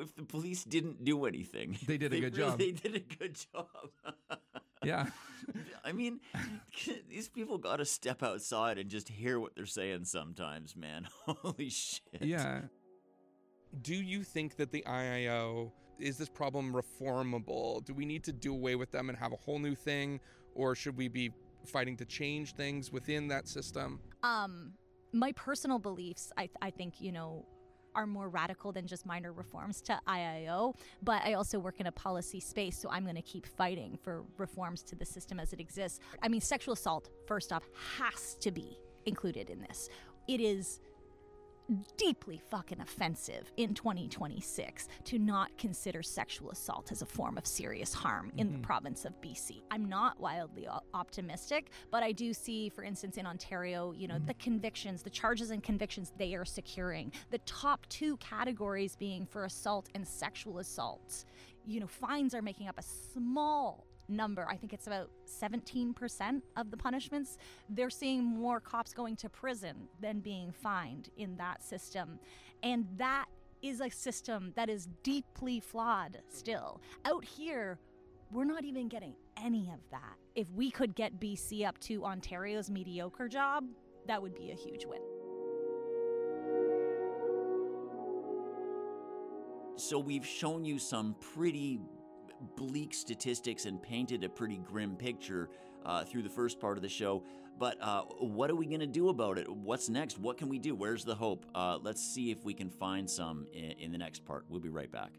if the police didn't do anything, they did a good job. They did a good job. Yeah. I mean, these people got to step outside and just hear what they're saying sometimes, man. Holy shit. Yeah. Do you think that the IIO, is this problem reformable? Do we need to do away with them and have a whole new thing? Or should we be fighting to change things within that system? My personal beliefs, I think, are more radical than just minor reforms to IIO, but I also work in a policy space, so I'm going to keep fighting for reforms to the system as it exists. I mean, sexual assault, first off, has to be included in this. It is deeply fucking offensive in 2026 to not consider sexual assault as a form of serious harm in the province of BC. I'm not wildly optimistic, but I do see, for instance, in Ontario, the convictions, the charges and convictions they are securing, the top two categories being for assault and sexual assault. Fines are making up a small number. I think it's about 17% of the punishments. They're seeing more cops going to prison than being fined in that system. And that is a system that is deeply flawed still. Out here, we're not even getting any of that. If we could get BC up to Ontario's mediocre job, that would be a huge win. So we've shown you some pretty bleak statistics and painted a pretty grim picture through the first part of the show. But what are we going to do about it? What's next? What can we do? Where's the hope? Let's see if we can find some in the next part. We'll be right back.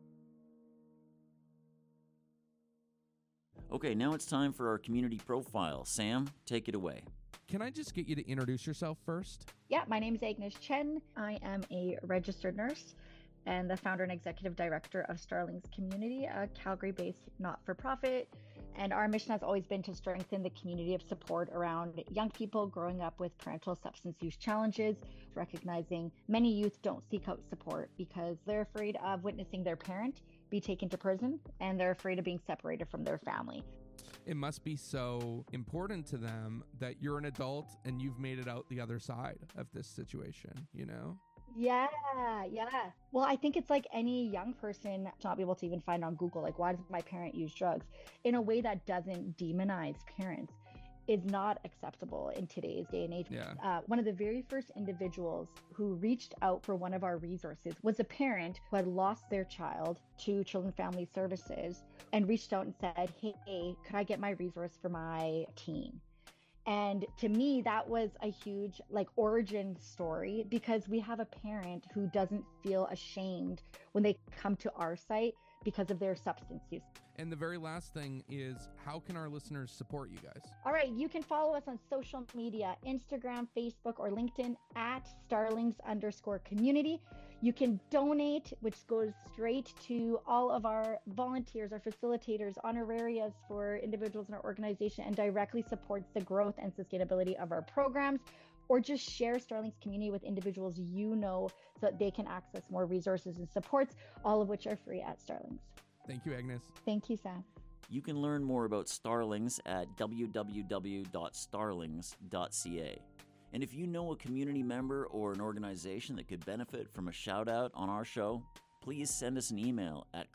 Okay, now it's time for our community profile. Sam, take it away. Can I just get you to introduce yourself first? Yeah, my name is Agnes Chen. I am a registered nurse and the founder and executive director of Starlings Community, a Calgary-based not-for-profit. And our mission has always been to strengthen the community of support around young people growing up with parental substance use challenges, recognizing many youth don't seek out support because they're afraid of witnessing their parent be taken to prison, and they're afraid of being separated from their family. It must be so important to them that you're an adult and you've made it out the other side of this situation, Yeah. Well, I think it's like any young person to not be able to even find on Google, like, why does my parent use drugs? In a way that doesn't demonize parents is not acceptable in today's day and age. Yeah. One of the very first individuals who reached out for one of our resources was a parent who had lost their child to Children and Family Services and reached out and said, hey, could I get my resource for my teen? And to me, that was a huge origin story, because we have a parent who doesn't feel ashamed when they come to our site because of their substance use. And the very last thing is, how can our listeners support you guys? All right, you can follow us on social media, Instagram, Facebook, or LinkedIn at Starlings_community. You can donate, which goes straight to all of our volunteers, our facilitators, honorarias for individuals in our organization, and directly supports the growth and sustainability of our programs. Or just share Starlings Community with individuals so that they can access more resources and supports, all of which are free at Starlings. Thank you, Agnes. Thank you, Sam. You can learn more about Starlings at www.starlings.ca. And if you know a community member or an organization that could benefit from a shout out on our show, please send us an email at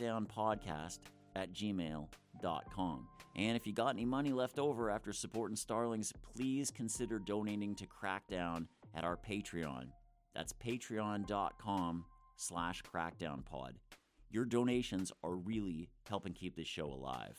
crackdownpodcast@gmail.com. And if you got any money left over after supporting Starlings, please consider donating to Crackdown at our Patreon. That's patreon.com/crackdownpod. Your donations are really helping keep this show alive.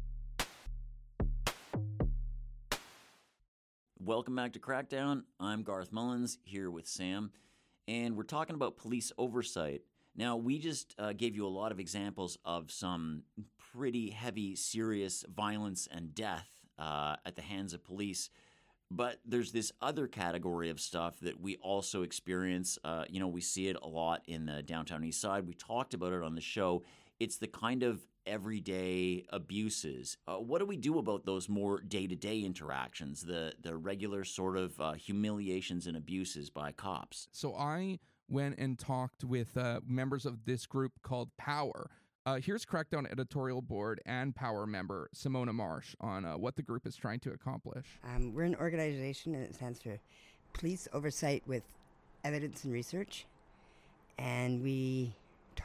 Welcome back to Crackdown. I'm Garth Mullins here with Sam, and we're talking about police oversight. Now, we just gave you a lot of examples of some pretty heavy, serious violence and death at the hands of police. But there's this other category of stuff that we also experience. We see it a lot in the downtown east side. We talked about it on the show. It's the kind of everyday abuses. What do we do about those more day-to-day interactions, the regular sort of humiliations and abuses by cops? So I went and talked with members of this group called Power. Here's Crackdown editorial board and Power member Simona Marsh on what the group is trying to accomplish. We're an organization, and it stands for Police Oversight with Evidence and Research. And we